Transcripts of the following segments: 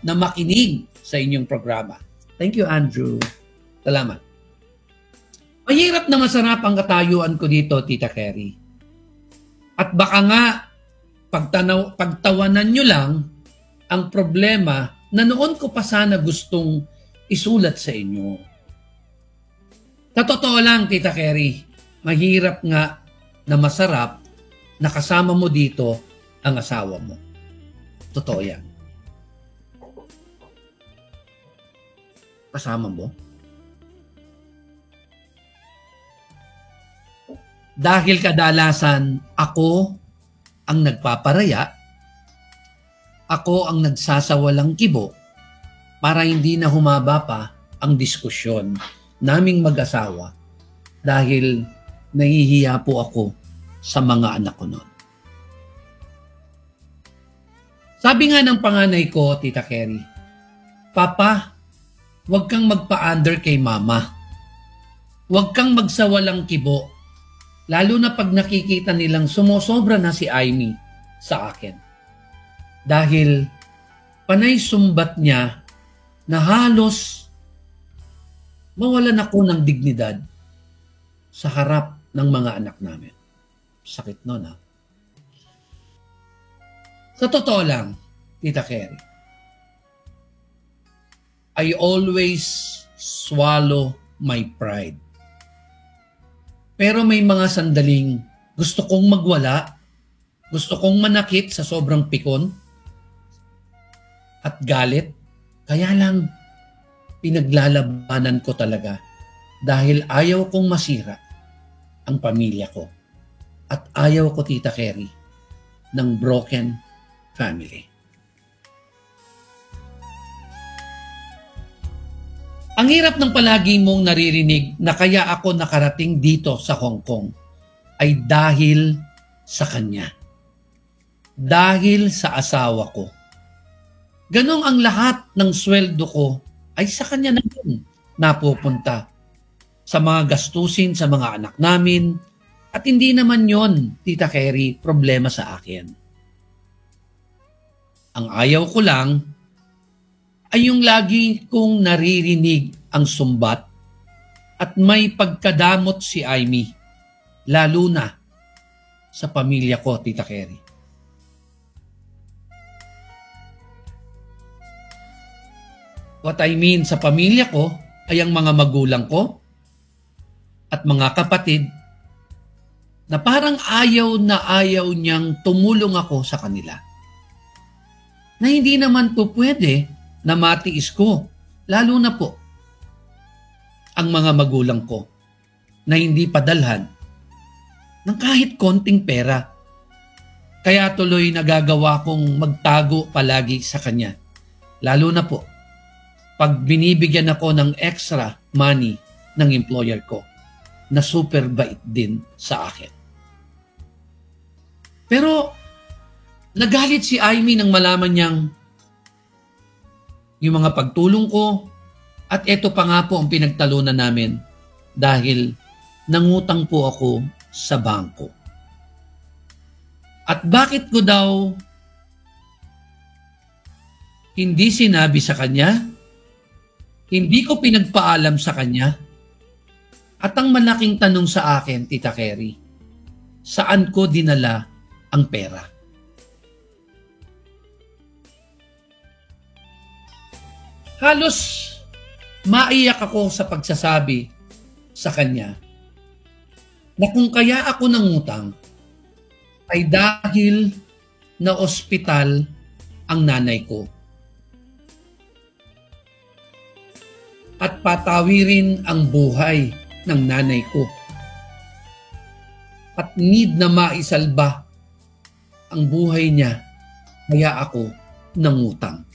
na makinig sa inyong programa. Thank you, Andrew. Salamat. Mahirap na masarap ang katayuan ko dito, Tita Kerry. At baka nga, pagtawanan nyo lang ang problema na noon ko pa sana gustong isulat sa inyo. Sa totoo lang, Tita Kerry, mahirap nga na masarap na kasama mo dito ang asawa mo. Totoo yan. Kasama mo? Dahil kadalasan ako ang nagpaparaya, ako ang nagsasawalang kibo para hindi na humaba pa ang diskusyon naming mag-asawa dahil nahihiya po ako sa mga anak ko noon. Sabi nga ng panganay ko, Tita Kerry, Papa, huwag kang magpa-under kay Mama. Huwag kang magsawalang kibo. Lalo na pag nakikita nilang sumosobra na si Amy sa akin. Dahil panay sumbat niya na halos mawalan ako ng dignidad sa harap ng mga anak namin. Sakit nun, ha? Sa totoo lang, Tita Kerry, I always swallow my pride. Pero may mga sandaling gusto kong magwala, gusto kong manakit sa sobrang pikon at galit. Kaya lang pinaglalabanan ko talaga dahil ayaw kong masira ang pamilya ko. At ayaw ko, Tita Kerry, ng broken family. Ang hirap ng palagi mong naririnig na kaya ako nakarating dito sa Hong Kong ay dahil sa kanya. Dahil sa asawa ko. Ganong ang lahat ng sweldo ko ay sa kanya na yun napupunta. Sa mga gastusin sa mga anak namin. At hindi naman yon, Tita Kerry, problema sa akin. Ang ayaw ko lang ay yung lagi kong naririnig ang sumbat at may pagkadamot si Amy, lalo na sa pamilya ko, Tita Kerry. What I mean sa pamilya ko ay ang mga magulang ko at mga kapatid na parang ayaw na ayaw niyang tumulong ako sa kanila. Na hindi naman po pwede na matiis ko, lalo na po ang mga magulang ko na hindi padalhan ng kahit konting pera. Kaya tuloy nagagawa kong magtago palagi sa kanya. Lalo na po pag binibigyan ako ng extra money ng employer ko na super bait din sa akin. Pero nagalit si Amy nang malaman niyang yung mga pagtulong ko at ito pa nga po ang pinagtalunan namin dahil nangutang po ako sa bangko. At bakit ko daw hindi sinabi sa kanya? Hindi ko pinagpaalam sa kanya? At ang malaking tanong sa akin, Tita Kerry, saan ko dinala ang pera? Halos maiyak ako sa pagsasabi sa kanya na kung kaya ako nangutang ay dahil na ospital ang nanay ko. At patawirin ang buhay ng nanay ko. At need na maisalba ang buhay niya kaya ako nangutang.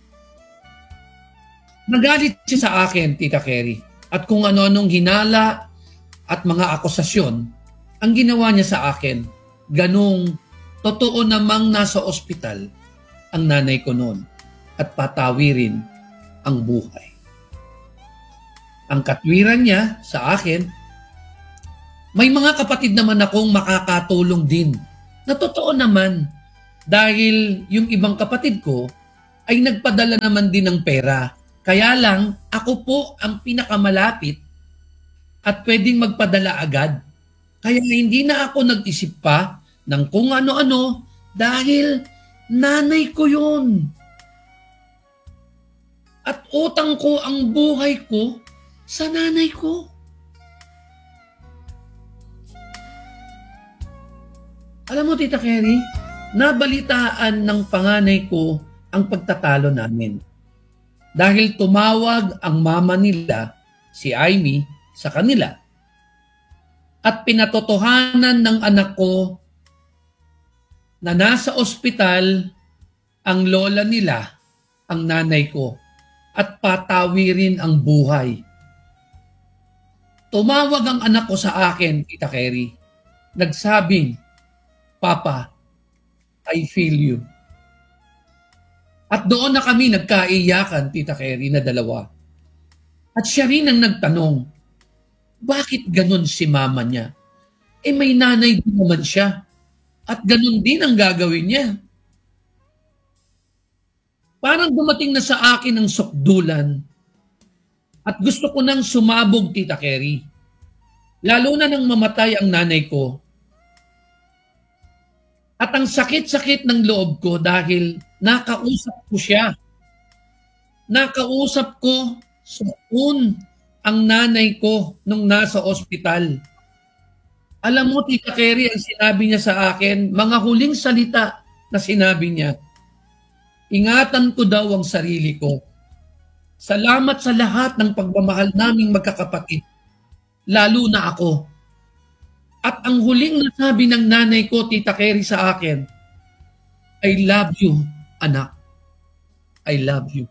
Nagalit siya sa akin, Tita Kerry, at kung ano-anong hinala at mga akusasyon ang ginawa niya sa akin, ganung totoo namang nasa ospital ang nanay ko noon at patawirin ang buhay. Ang katwiran niya sa akin, may mga kapatid naman akong makakatulong din na totoo naman dahil yung ibang kapatid ko ay nagpadala naman din ng pera. Kaya lang, ako po ang pinakamalapit at pwedeng magpadala agad. Kaya hindi na ako nag-isip pa ng kung ano-ano dahil nanay ko yun. At utang ko ang buhay ko sa nanay ko. Alam mo, Tita Kerry, nabalitaan ng panganay ko ang pagtatalo namin. Dahil tumawag ang mama nila, si Amy, sa kanila. At pinatotohanan ng anak ko na nasa ospital ang lola nila, ang nanay ko, at patawirin ang buhay. Tumawag ang anak ko sa akin, Tita Kerry. Nagsabing, Papa, I feel you. At doon na kami nagkaiyakan, Tita Kerry, na dalawa. At siya rin ang nagtanong, bakit ganun si mama niya? May nanay din naman siya. At ganun din ang gagawin niya. Parang dumating na sa akin ang sukdulan. At gusto ko nang sumabog, Tita Kerry. Lalo na nang mamatay ang nanay ko. At ang sakit-sakit ng loob ko dahil nakausap ko siya. Nakausap ko ang nanay ko nung nasa ospital. Alam mo, Tita Kerry, ang sinabi niya sa akin, mga huling salita na sinabi niya, ingatan ko daw ang sarili ko. Salamat sa lahat ng pagmamahal naming magkakapatid, lalo na ako. At ang huling nasabi ng nanay ko, Tita Kerry, sa akin, I love you, anak. I love you.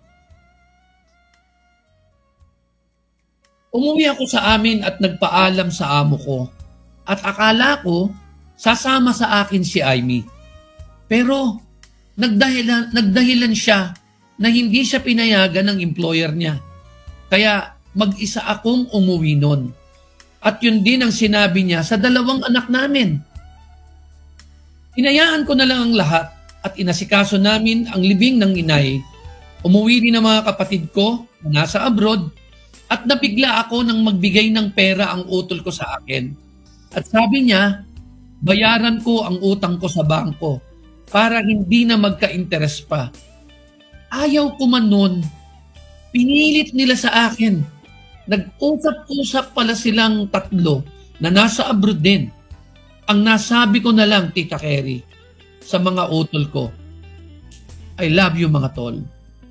Umuwi ako sa amin at nagpaalam sa amo ko. At akala ko, sasama sa akin si Amy. Pero, nagdahilan siya na hindi siya pinayagan ng employer niya. Kaya, mag-isa akong umuwi nun. At yun din ang sinabi niya sa dalawang anak namin. Hinayaan ko na lang ang lahat at inasikaso namin ang libing ng inay. Umuwi rin ang mga kapatid ko na nasa abroad at nabigla ako nang magbigay ng pera ang utol ko sa akin. At sabi niya, bayaran ko ang utang ko sa bangko para hindi na magka-interest pa. Ayaw ko man nun. Pinilit nila sa akin. Nag-usap-usap pala silang tatlo na nasa abroad din. Ang nasabi ko na lang, Tita Kerry, sa mga utol ko, I love you, mga tol.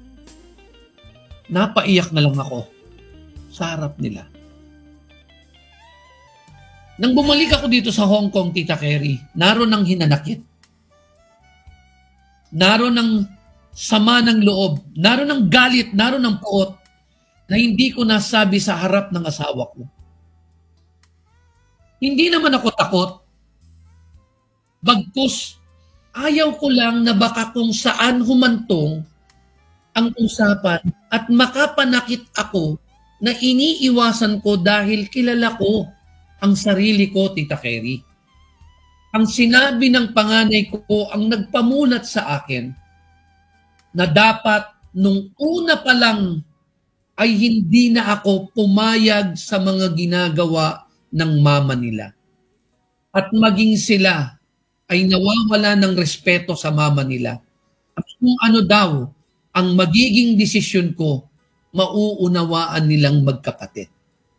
Napaiyak na lang ako sa harap nila. Nang bumalik ako dito sa Hong Kong, Tita Kerry, naroon ang hinanakit. Naroon ang sama ng loob. Naroon ang galit. Naroon ang puot na hindi ko nasabi sa harap ng asawa ko. Hindi naman ako takot. Bagkus, ayaw ko lang na baka kung saan humantong ang usapan at makapanakit ako na iniiwasan ko dahil kilala ko ang sarili ko, Tita Kerry. Ang sinabi ng panganay ko ang nagpamulat sa akin na dapat nung una pa lang ay hindi na ako pumayag sa mga ginagawa ng mama nila. At maging sila ay nawawala ng respeto sa mama nila. At kung ano daw ang magiging desisyon ko, mauunawaan nilang magkapatid.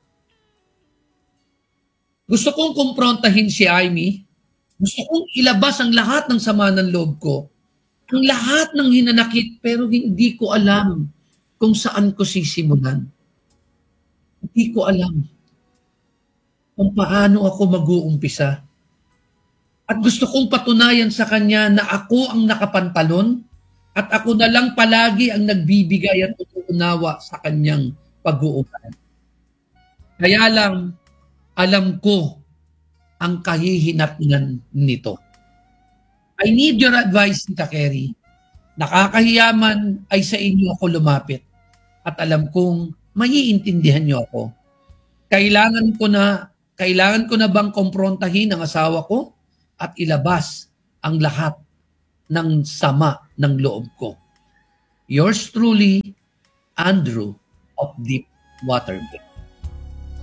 Gusto kong kumprontahin si Amy. Gusto kong ilabas ang lahat ng sama ng loob ko. Ang lahat ng hinanakit pero hindi ko alam kung saan ko sisimulan. Hindi ko alam kung paano ako mag-uumpisa. At gusto kong patunayan sa kanya na ako ang nakapantalon at ako na lang palagi ang nagbibigay at uunawa sa kanyang pag-uupan. Kaya lang, alam ko ang kahihinatnan nito. I need your advice, Tita Kerry. Nakakahiyaman ay sa inyo ako lumapit. At alam kong maiintindihan niyo ako. Kailangan ko na bang komprontahin ang asawa ko at ilabas ang lahat ng sama ng loob ko. Yours truly, Andrew of Deep Water.